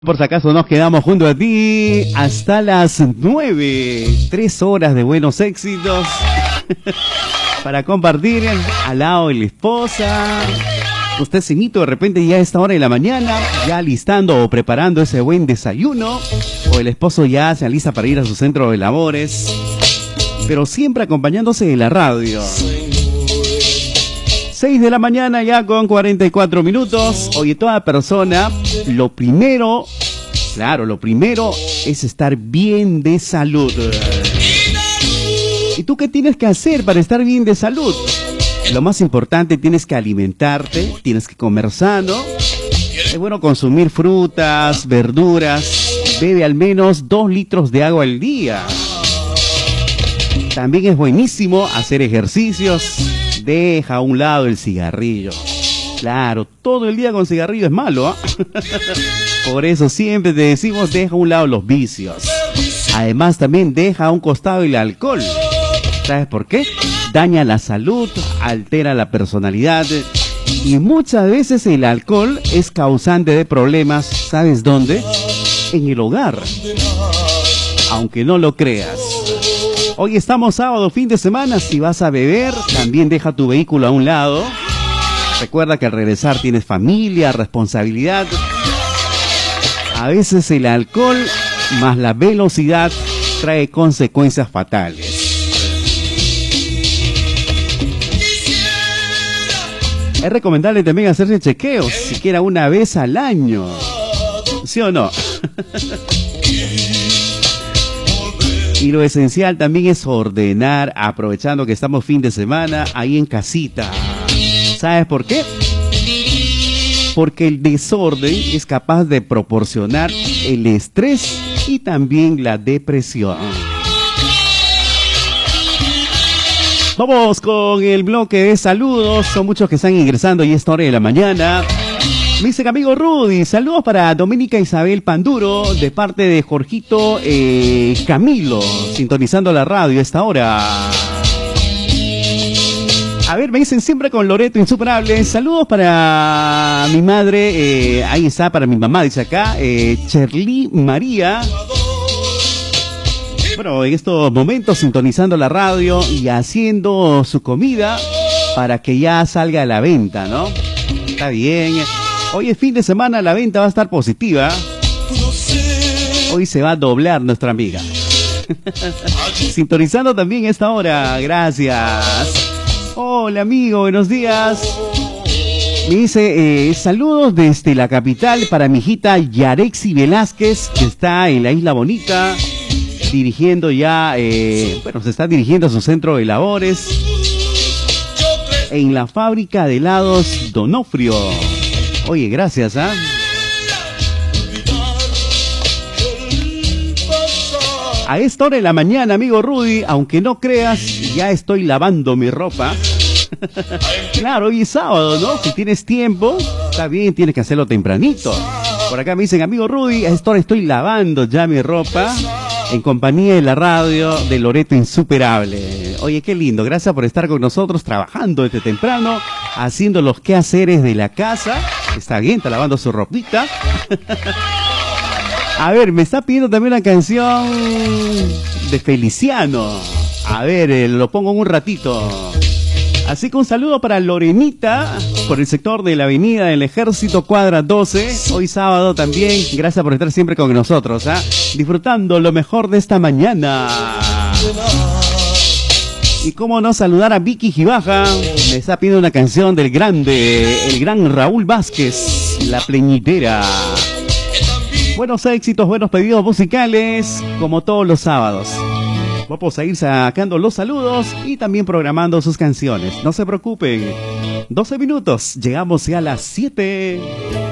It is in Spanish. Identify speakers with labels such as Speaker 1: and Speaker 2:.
Speaker 1: Por si acaso nos quedamos junto a ti hasta las 9, 3 horas de buenos éxitos para compartir al lado de la esposa. Usted cenito de repente ya a esta hora de la mañana, ya listando o preparando ese buen desayuno, o el esposo ya se alista para ir a su centro de labores, pero siempre acompañándose de la radio. 6 de la mañana ya con 44 minutos. Oye, toda persona, lo primero es estar bien de salud. ¿Y tú qué tienes que hacer para estar bien de salud? Lo más importante, tienes que alimentarte, tienes que comer sano. Es bueno consumir frutas, verduras. Bebe al menos 2 litros de agua al día. También es buenísimo hacer ejercicios. Deja a un lado el cigarrillo. Claro, todo el día con cigarrillo es malo, ¿eh? Por eso siempre te decimos, deja a un lado los vicios. Además también deja a un costado el alcohol. ¿Sabes por qué? Daña la salud, altera la personalidad. Y muchas veces el alcohol es causante de problemas. ¿Sabes dónde? En el hogar. Aunque no lo creas. Hoy estamos sábado, fin de semana. Si vas a beber, también deja tu vehículo a un lado. Recuerda que al regresar tienes familia, responsabilidad. A veces el alcohol más la velocidad trae consecuencias fatales. Es recomendable también hacerse chequeos, siquiera una vez al año. ¿Sí o no? Y lo esencial también es ordenar, aprovechando que estamos fin de semana ahí en casita. ¿Sabes por qué? Porque el desorden es capaz de proporcionar el estrés y también la depresión. Vamos con el bloque de saludos. Son muchos que están ingresando y a esta hora de la mañana. Me dice amigo Rudy, saludos para Doménica Isabel Panduro, de parte de Jorgito Camilo, sintonizando la radio a esta hora. A ver, me dicen siempre con Loreto Insuperable. Saludos para mi madre, ahí está, para mi mamá, dice acá, Cherly María. Bueno, en estos momentos sintonizando la radio y haciendo su comida para que ya salga a la venta, ¿no? Está bien. Hoy es fin de semana, la venta va a estar positiva. Hoy se va a doblar nuestra amiga. Sintonizando también esta hora, gracias. Hola amigo, buenos días. Me dice, saludos desde la capital para mi hijita Yarexi Velázquez, que está en la Isla Bonita, dirigiendo ya, se está dirigiendo a su centro de labores en la fábrica de helados Donofrio. Oye, gracias, ¿ah? A esta hora de la mañana, amigo Rudy, aunque no creas, ya estoy lavando mi ropa. Claro, hoy es sábado, ¿no? Si tienes tiempo, está bien, tienes que hacerlo tempranito. Por acá me dicen, amigo Rudy, a esta hora estoy lavando ya mi ropa en compañía de la radio de Loreto Insuperable. Oye, qué lindo, gracias por estar con nosotros, trabajando desde temprano, haciendo los quehaceres de la casa. Está bien, está lavando su ropita. A ver, me está pidiendo también una canción de Feliciano. A ver, lo pongo en un ratito. Así que un saludo para Lorenita, por el sector de la Avenida del Ejército, cuadra 12. Hoy sábado también, gracias por estar siempre con nosotros, ¿ah? Disfrutando lo mejor de esta mañana. Y cómo no saludar a Vicky Gibaja. Me está pidiendo una canción del grande, el gran Raúl Vázquez, La Pleñitera. Buenos éxitos, buenos pedidos musicales, como todos los sábados. Vamos a ir sacando los saludos y también programando sus canciones. No se preocupen. 12 minutos, llegamos ya a las 7.